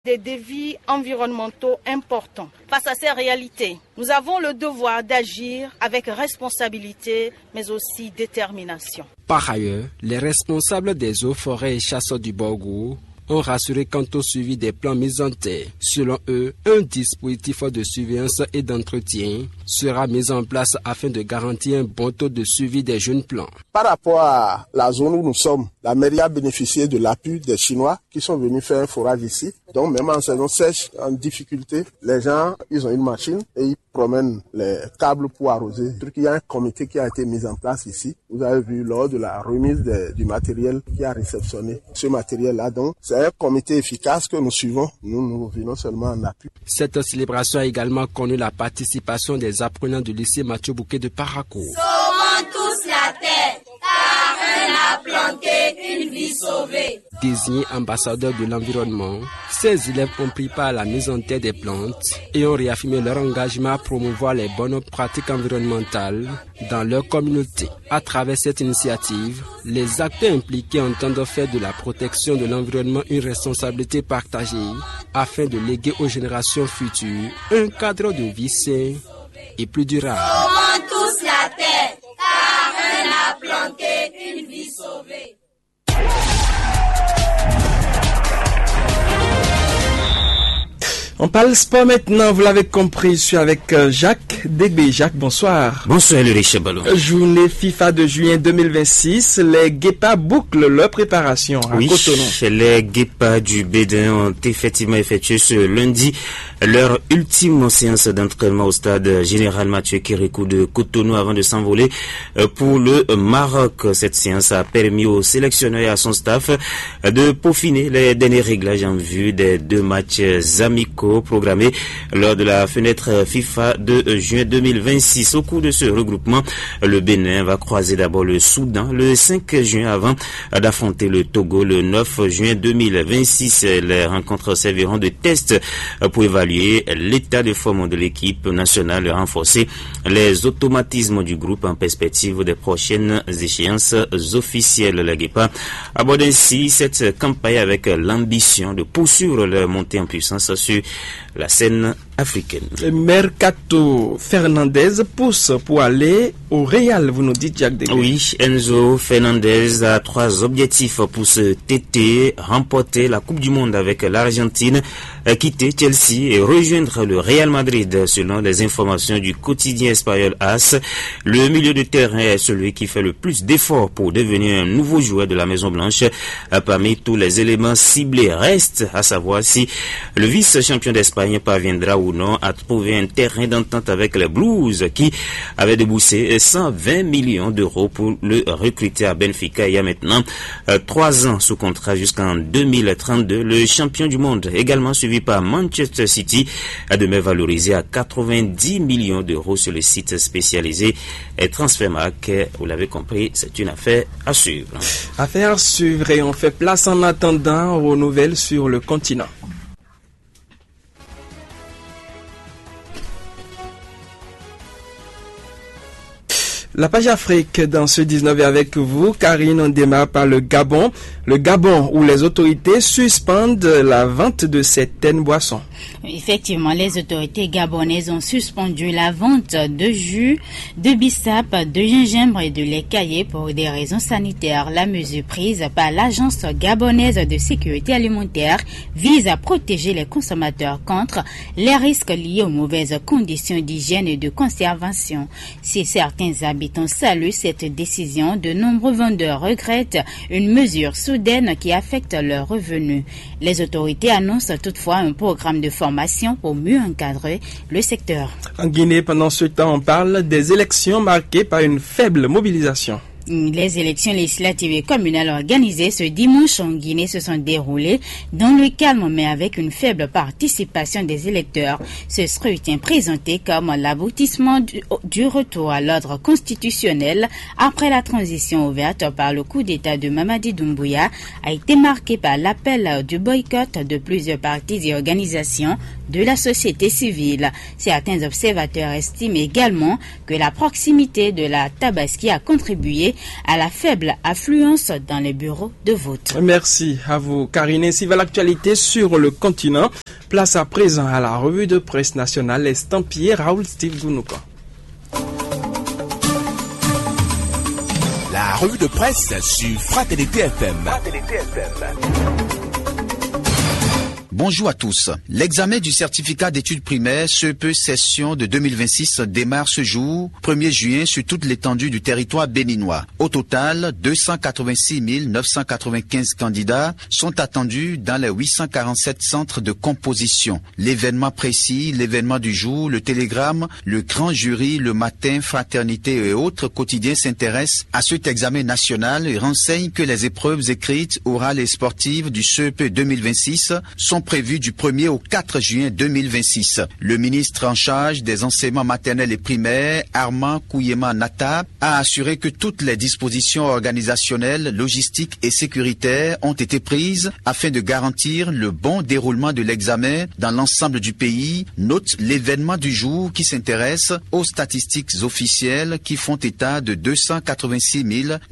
des défis environnementaux importants. Face à ces réalités, nous avons le devoir d'agir avec responsabilité, mais aussi détermination. Par ailleurs, les responsables des eaux, forêts et chasseurs du Borgou ont rassuré quant au suivi des plans mis en terre. Selon eux, un dispositif de surveillance et d'entretien sera mis en place afin de garantir un bon taux de suivi des jeunes plants. Par rapport à la zone où nous sommes, la mairie a bénéficié de l'appui des Chinois qui sont venus faire un forage ici. Donc même en saison sèche, en difficulté, les gens, ils ont une machine et ils promènent les câbles pour arroser. Il y a un comité qui a été mis en place ici. Vous avez vu lors de la remise du matériel qui a réceptionné ce matériel-là. Donc c'est un comité efficace que nous suivons. Nous venons seulement en appui. Cette célébration a également connu la participation des apprenants du lycée Mathieu Bouquet de Parakou. Sauvons tous la terre, car un a planté, une vie sauvée. Désignés ambassadeurs de l'environnement, ces élèves ont pris part à la mise en terre des plantes et ont réaffirmé leur engagement à promouvoir les bonnes pratiques environnementales dans leur communauté. À travers cette initiative, les acteurs impliqués entendent faire de la protection de l'environnement une responsabilité partagée afin de léguer aux générations futures un cadre de vie sain et plus durable. Sauvons tous la terre, car un a planté, une vie sauvée. On parle sport maintenant, vous l'avez compris, je suis avec Jacques Dégbé. Jacques, bonsoir. Bonsoir, le riche ballon. Journée FIFA de juin 2026, les Guépas bouclent leur préparation à Cotonou. Les Guépas du Bédin ont effectivement effectué ce lundi leur ultime séance d'entraînement au stade Général Mathieu Kérékou de Cotonou avant de s'envoler pour le Maroc. Cette séance a permis au sélectionneur et à son staff de peaufiner les derniers réglages en vue des 2 matchs amicaux programmés lors de la fenêtre FIFA de juin 2026. Au cours de ce regroupement, le Bénin va croiser d'abord le Soudan le 5 juin avant d'affronter le Togo le 9 juin 2026. Les rencontres serviront de test pour évaluer l'état de forme de l'équipe nationale et renforcer les automatismes du groupe en perspective des prochaines échéances officielles. La Guépa aborde ainsi cette campagne avec l'ambition de poursuivre leur montée en puissance sur la scène africaine. Mercato Fernandez pousse pour aller au Real, vous nous dites, Jacques Dégué. Oui, Enzo Fernandez a 3 objectifs pour ce TT: remporter la Coupe du Monde avec l'Argentine, quitter Chelsea et rejoindre le Real Madrid. Selon les informations du quotidien espagnol AS, le milieu de terrain est celui qui fait le plus d'efforts pour devenir un nouveau joueur de la Maison Blanche. Parmi tous les éléments ciblés, reste à savoir si le vice-champion d'Espagne parviendra ou non à trouver un terrain d'entente avec les Blues qui avaient déboursé 120 millions d'euros pour le recruter à Benfica il y a maintenant 3 ans sous contrat jusqu'en 2032. Le champion du monde, également suivi par Manchester City, a demeuré valorisé à 90 millions d'euros sur le site spécialisé Transfermarkt. Vous l'avez compris, c'est une affaire à suivre. Affaire à suivre, et on fait place en attendant aux nouvelles sur le continent. La page Afrique dans ce 19 est avec vous. Karine, on démarre par le Gabon. Le Gabon où les autorités suspendent la vente de certaines boissons. Effectivement, les autorités gabonaises ont suspendu la vente de jus, de bissap, de gingembre et de lait caillé pour des raisons sanitaires. La mesure prise par l'Agence gabonaise de sécurité alimentaire vise à protéger les consommateurs contre les risques liés aux mauvaises conditions d'hygiène et de conservation. Si certains habitants saluent cette décision, de nombreux vendeurs regrettent une mesure soudaine qui affecte leurs revenus. Les autorités annoncent toutefois un programme de formation pour mieux encadrer le secteur. En Guinée, pendant ce temps, on parle des élections marquées par une faible mobilisation. Les élections législatives et communales organisées ce dimanche en Guinée se sont déroulées dans le calme mais avec une faible participation des électeurs. Ce scrutin présenté comme l'aboutissement du retour à l'ordre constitutionnel après la transition ouverte par le coup d'État de Mamadi Doumbouya a été marqué par l'appel du boycott de plusieurs partis et organisations de la société civile. Certains observateurs estiment également que la proximité de la Tabaski a contribué liée à la faible affluence dans les bureaux de vote. Merci à vous, Karine. Ainsi va l'actualité sur le continent. Place à présent à la revue de presse nationale estampillée Raoul Steve Gounouka. La revue de presse sur Fraternité FM. Bonjour à tous. L'examen du certificat d'études primaires CEP session de 2026 démarre ce jour, 1er juin, sur toute l'étendue du territoire béninois. Au total, 286 995 candidats sont attendus dans les 847 centres de composition. L'événement précis, l'événement du jour, le télégramme, le grand jury, le matin, fraternité et autres quotidiens s'intéressent à cet examen national et renseignent que les épreuves écrites, orales et sportives du CEP 2026 sont prévues du 1er au 4 juin 2026. Le ministre en charge des enseignements maternels et primaires, Armand Kouyema Nata, a assuré que toutes les dispositions organisationnelles, logistiques et sécuritaires ont été prises afin de garantir le bon déroulement de l'examen dans l'ensemble du pays. Note l'événement du jour qui s'intéresse aux statistiques officielles qui font état de 286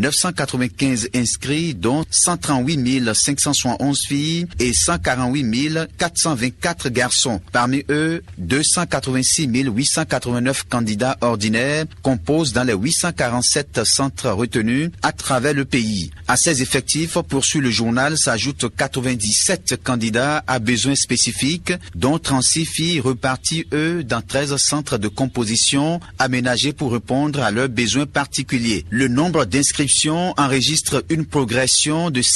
995 inscrits, dont 138 571 filles et 148 424 garçons. Parmi eux, 286 889 candidats ordinaires composent dans les 847 centres retenus à travers le pays. À ces effectifs, poursuit le journal, s'ajoutent 97 candidats à besoins spécifiques, dont 36 filles reparties, eux, dans 13 centres de composition aménagés pour répondre à leurs besoins particuliers. Le nombre d'inscriptions enregistre une progression de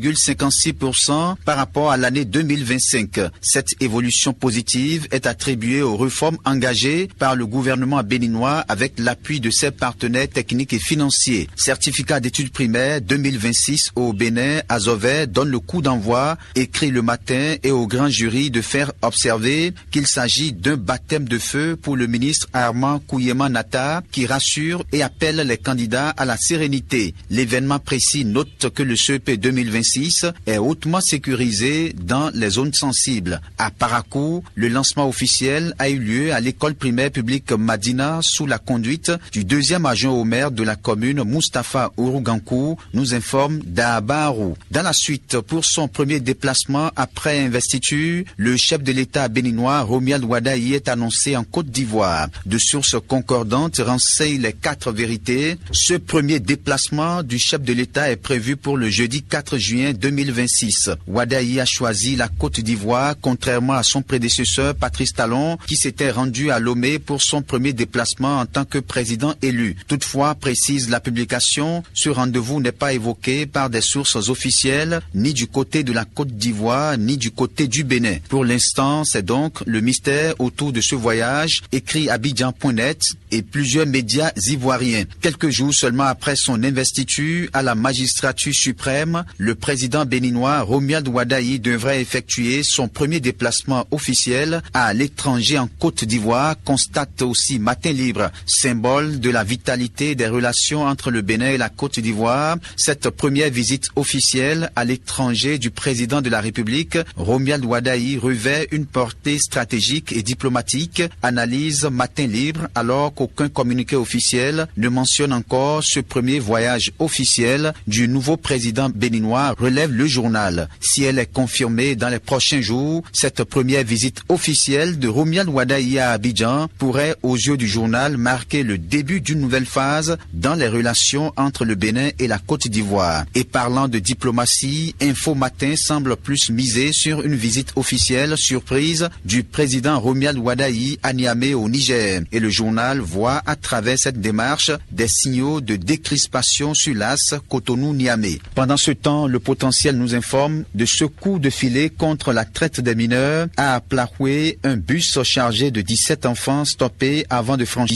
5,56% par rapport à l'année 2025. Cette évolution positive est attribuée aux réformes engagées par le gouvernement béninois avec l'appui de ses partenaires techniques et financiers. Certificat d'études primaires 2026 au Bénin, à Zové, donne le coup d'envoi, écrit le matin, et au grand jury de faire observer qu'il s'agit d'un baptême de feu pour le ministre Armand Kouyema Nata, qui rassure et appelle les candidats à la sérénité. L'événement précis note que le CEP 2026 est hautement sécurisé dans les zones sensibles. À Parakou, le lancement officiel a eu lieu à l'école primaire publique Madina sous la conduite du deuxième adjoint au maire de la commune, Mustapha Ourougankou, nous informe Dabarou. Dans la suite, pour son premier déplacement après investiture, le chef de l'État béninois, Romuald Wadayi, est annoncé en Côte d'Ivoire. De sources concordantes renseignent les 4 vérités. Ce premier déplacement du chef de l'État est prévu pour le jeudi 4 juin 2026. Wadayi a choisi la Côte d'Ivoire, contrairement à son prédécesseur Patrice Talon, qui s'était rendu à Lomé pour son premier déplacement en tant que président élu. Toutefois, précise la publication, ce rendez-vous n'est pas évoqué par des sources officielles, ni du côté de la Côte d'Ivoire, ni du côté du Bénin. Pour l'instant, c'est donc le mystère autour de ce voyage, écrit Abidjan.net et plusieurs médias ivoiriens. Quelques jours seulement après son investiture à la magistrature suprême, le président béninois Romuald Wadayi devrait effectuer son premier déplacement officiel à l'étranger en Côte d'Ivoire, constate aussi Matin Libre, symbole de la vitalité des relations entre le Bénin et la Côte d'Ivoire. Cette première visite officielle à l'étranger du président de la République, Romuald Wadayi, revêt une portée stratégique et diplomatique, analyse Matin Libre, alors qu'aucun communiqué officiel ne mentionne encore ce premier voyage officiel du nouveau président béninois, relève le journal. Si elle est confirmée dans les prochains jours, cette première visite officielle de Romuald Wadayi à Abidjan pourrait, aux yeux du journal, marquer le début d'une nouvelle phase dans les relations entre le Bénin et la Côte d'Ivoire. Et parlant de diplomatie, Info Matin semble plus miser sur une visite officielle surprise du président Romuald Wadayi à Niamey au Niger. Et le journal voit à travers cette démarche des signaux de décrispation sur l'as Cotonou-Niamey. Pendant ce temps, le potentiel nous informe de ce coup de filet contre la traite des mineurs à Plahoué, un bus chargé de 17 enfants stoppé avant de franchir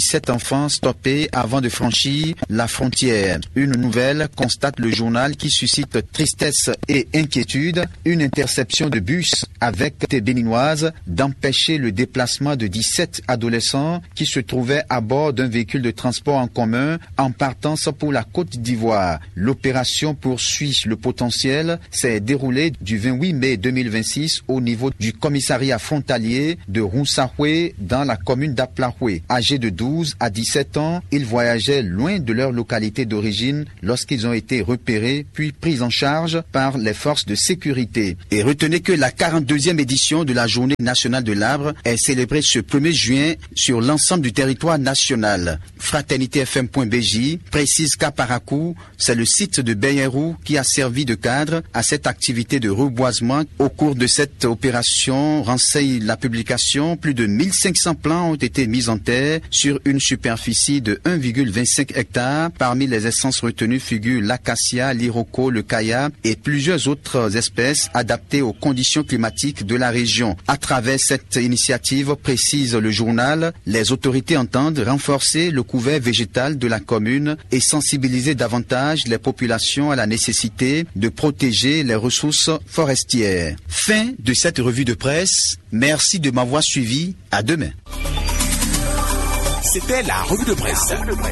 la frontière. Une nouvelle, constate le journal, qui suscite tristesse et inquiétude. Une interception de bus avec des béninoises d'empêcher le déplacement de 17 adolescents qui se trouvaient à bord d'un véhicule de transport en commun en partance pour la Côte d'Ivoire. L'opération poursuit le potentiel s'est déroulée du 28 mai 2026 2026 au niveau du commissariat frontalier de Roussahoué dans la commune d'Aplahoué. Âgés de 12 à 17 ans, ils voyageaient loin de leur localité d'origine lorsqu'ils ont été repérés puis pris en charge par les forces de sécurité. Et retenez que la 42e édition de la Journée nationale de l'arbre est célébrée ce 1er juin sur l'ensemble du territoire national. FraternitéFM.bj précise qu'à Parakou, c'est le site de Beyerou qui a servi de cadre à cette activité de reboisement. Au cours de cette opération, renseigne la publication, plus de 1500 plants ont été mis en terre sur une superficie de 1,25 hectares. Parmi les essences retenues figurent l'acacia, l'iroko, le kaya et plusieurs autres espèces adaptées aux conditions climatiques de la région. À travers cette initiative, précise le journal, les autorités entendent renforcer le couvert végétal de la commune et sensibiliser davantage les populations à la nécessité de protéger les ressources forestières. Fin de cette revue de presse. Merci de m'avoir suivi. À demain. C'était la revue de presse.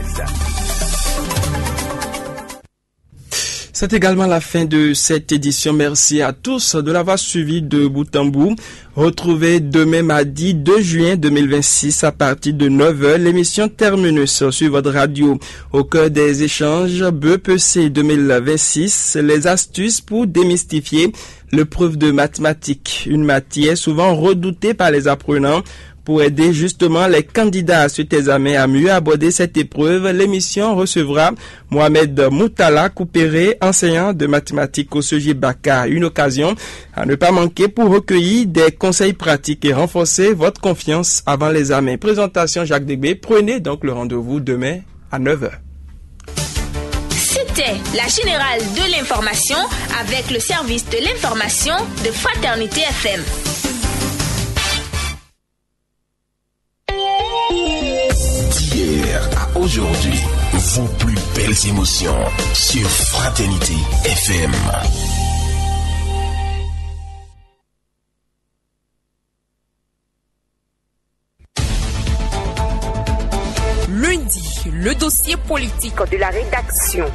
C'est également la fin de cette édition. Merci à tous de l'avoir suivi de bout en bout. Retrouvez demain mardi 2 juin 2026 à partir de 9h l'émission Terminus sur votre radio. Au cœur des échanges, BEPC 2026, les astuces pour démystifier l'épreuve de mathématiques, une matière souvent redoutée par les apprenants. Pour aider justement les candidats à cet examen à mieux aborder cette épreuve, l'émission recevra Mohamed Moutala Koupéré, enseignant de mathématiques au CEGI Baka. Une occasion à ne pas manquer pour recueillir des conseils pratiques et renforcer votre confiance avant l'examen. Présentation Jacques Degbé. Prenez donc le rendez-vous demain à 9h. C'était la générale de l'information avec le service de l'information de Fraternité FM. D'hier à aujourd'hui, vos plus belles émotions sur Fraternité FM. Lundi, le dossier politique de la rédaction.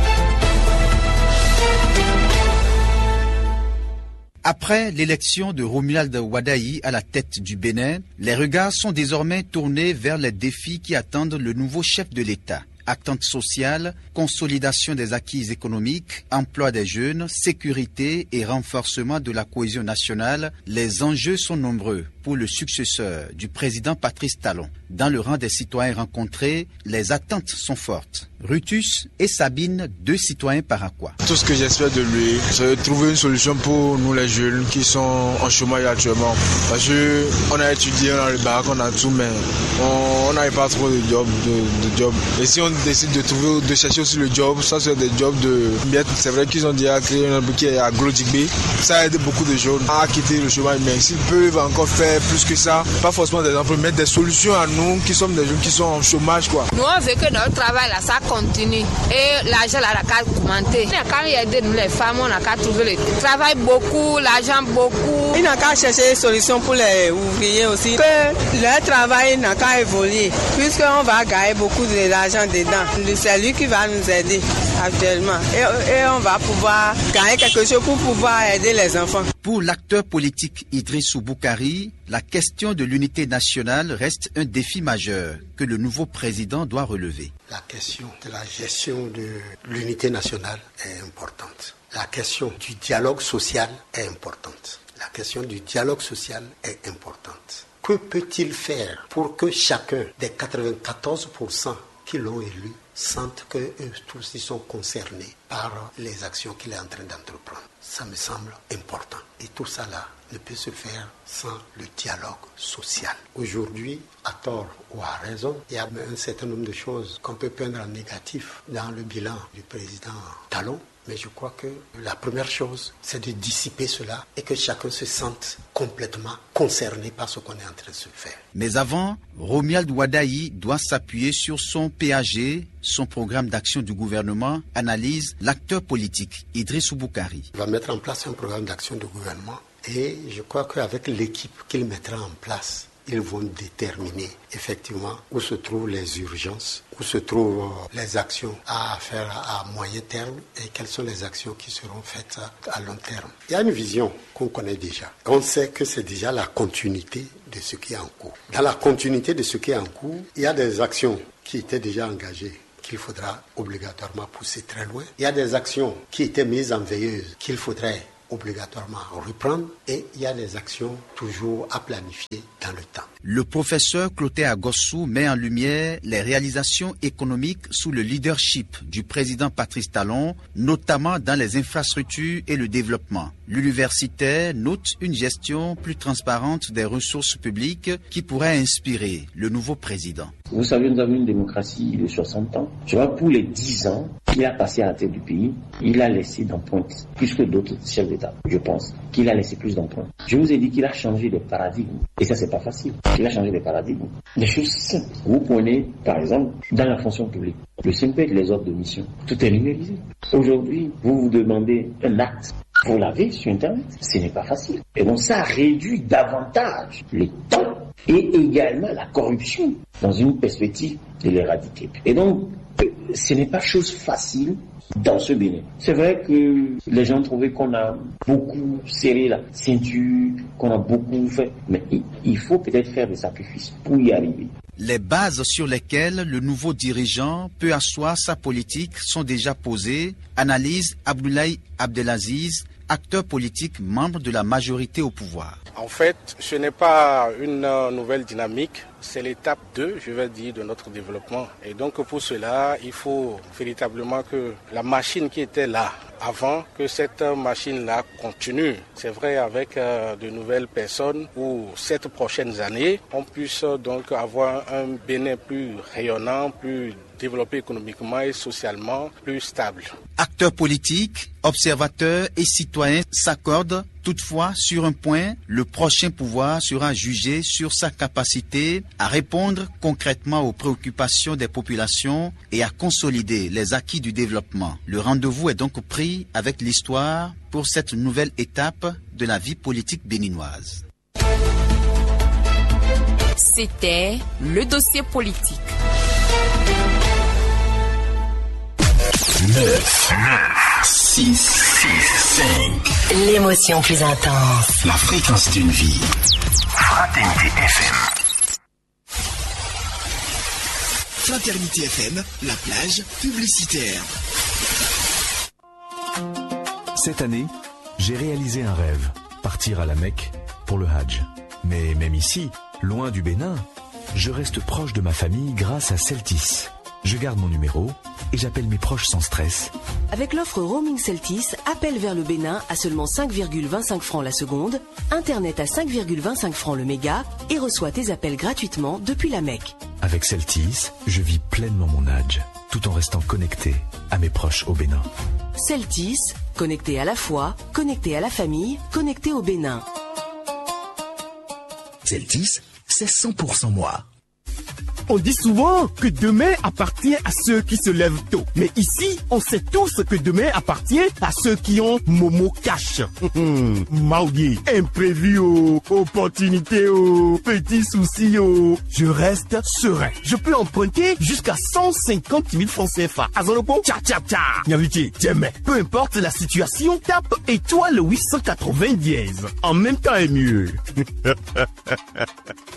Après l'élection de Romuald Wadayi à la tête du Bénin, les regards sont désormais tournés vers les défis qui attendent le nouveau chef de l'État. Attentes sociales, consolidation des acquis économiques, emploi des jeunes, sécurité et renforcement de la cohésion nationale, les enjeux sont nombreux pour le successeur du président Patrice Talon. Dans le rang des citoyens rencontrés, les attentes sont fortes. Rutus et Sabine, 2 citoyens paraquois. Tout ce que j'espère de lui, c'est de trouver une solution pour nous les jeunes qui sont en chômage actuellement. Parce qu'on a étudié, on a le bac, on a tout, mais on n'avait pas trop de job. Et si on décide de chercher aussi le job, ça c'est des jobs de bien. C'est vrai qu'ils ont déjà créé un truc qui est à Glodigbe. Ça aide beaucoup de jeunes à quitter le chômage. Mais s'ils peuvent encore faire plus que ça, pas forcément des emplois, mais des solutions à nous qui sommes des jeunes qui sont en chômage, quoi. Nous on veut que notre travail là, ça continue. Et l'argent là, la carte augmenter. Quand il y a de nous les femmes, on a qu'à trouver le travail beaucoup, l'argent beaucoup. Il n'a qu'à chercher des solutions pour les ouvriers aussi. Que leur travail n'a qu'à évoluer. Puisqu'on va gagner beaucoup d'argent dedans. C'est lui qui va nous aider actuellement. Et on va pouvoir gagner quelque chose pour pouvoir aider les enfants. Pour l'acteur politique Idrissou Boukari, la question de l'unité nationale reste un défi majeur que le nouveau président doit relever. La question de la gestion de l'unité nationale est importante. La question du dialogue social est importante. La question du dialogue social est importante. Que peut-il faire pour que chacun des 94% qui l'ont élu sentent qu'eux tous ils sont concernés par les actions qu'il est en train d'entreprendre? Ça me semble important. Et tout ça là ne peut se faire sans le dialogue social. Aujourd'hui, à tort ou à raison, il y a un certain nombre de choses qu'on peut peindre en négatif dans le bilan du président Talon. Mais je crois que la première chose, c'est de dissiper cela et que chacun se sente complètement concerné par ce qu'on est en train de se faire. Mais avant, Romuald Wadayi doit s'appuyer sur son PAG, son programme d'action du gouvernement, analyse l'acteur politique Idrissou Boukari. Il va mettre en place un programme d'action du gouvernement et je crois qu'avec l'équipe qu'il mettra en place, ils vont déterminer effectivement où se trouvent les urgences, où se trouvent les actions à faire à moyen terme et quelles sont les actions qui seront faites à long terme. Il y a une vision qu'on connaît déjà. On sait que c'est déjà la continuité de ce qui est en cours. Dans la continuité de ce qui est en cours, il y a des actions qui étaient déjà engagées qu'il faudra obligatoirement pousser très loin. Il y a des actions qui étaient mises en veilleuse qu'il faudrait obligatoirement reprendre et il y a des actions toujours à planifier dans le temps. Le professeur Clotaire Agossou met en lumière les réalisations économiques sous le leadership du président Patrice Talon, notamment dans les infrastructures et le développement. L'universitaire note une gestion plus transparente des ressources publiques qui pourrait inspirer le nouveau président. Vous savez, nous avons une démocratie de 60 ans. Je vois, pour les 10 ans qu'il a passé à la tête du pays, il a laissé d'empreintes, plus que d'autres chefs d'État. Je pense qu'il a laissé plus d'empreintes. Je vous ai dit qu'il a changé de paradigme. Et ça, c'est pas facile. Il a changé de paradigme. Des choses simples. Vous prenez, par exemple, dans la fonction publique, le SIMPED, les ordres de mission, tout est numérisé. Aujourd'hui, vous vous demandez un acte. Vous l'avez sur Internet. Ce n'est pas facile. Et donc, ça réduit davantage les temps et également la corruption dans une perspective de l'éradiquer. Et donc, ce n'est pas chose facile dans ce Bénin. C'est vrai que les gens trouvaient qu'on a beaucoup serré la ceinture, qu'on a beaucoup fait, mais il faut peut-être faire des sacrifices pour y arriver. Les bases sur lesquelles le nouveau dirigeant peut asseoir sa politique sont déjà posées, analyse Abdoulaye Abdelaziz, acteur politique membre de la majorité au pouvoir. En fait, ce n'est pas une nouvelle dynamique, c'est l'étape 2, je vais dire, de notre développement. Et donc pour cela, il faut véritablement que la machine qui était là avant, que cette machine-là continue. C'est vrai, avec de nouvelles personnes, où ces prochaines années, on puisse donc avoir un Bénin plus rayonnant, plus développé économiquement et socialement, plus stable. Acteurs politiques, observateurs et citoyens s'accordent toutefois sur un point, le prochain pouvoir sera jugé sur sa capacité à répondre concrètement aux préoccupations des populations et à consolider les acquis du développement. Le rendez-vous est donc pris avec l'histoire pour cette nouvelle étape de la vie politique béninoise. C'était le dossier politique. 9, 6, 5. L'émotion plus intense. La fréquence d'une vie. Fraternité FM. Fraternité FM, la plage publicitaire. Cette année, j'ai réalisé un rêve, partir à la Mecque pour le Hajj. Mais même ici, loin du Bénin, je reste proche de ma famille grâce à Celtis. Je garde mon numéro et j'appelle mes proches sans stress. Avec l'offre Roaming Celtis, appel vers le Bénin à seulement 5,25 francs la seconde, Internet à 5,25 francs le méga et reçois tes appels gratuitement depuis la Mecque. Avec Celtis, je vis pleinement mon Hajj, tout en restant connecté à mes proches au Bénin. Celtis, connecté à la foi, connecté à la famille, connecté au Bénin. Celtis, c'est 100% moi. On dit souvent que demain appartient à ceux qui se lèvent tôt. Mais ici, on sait tous que demain appartient à ceux qui ont Momo Cash. Maudit, imprévu, opportunité, petits soucis, je reste serein. Je peux emprunter jusqu'à 150 000 francs CFA. Azolopo, tcha tcha tcha. Nyaviti, jamais. Peu importe la situation, tape étoile 880 dièse. En même temps est mieux.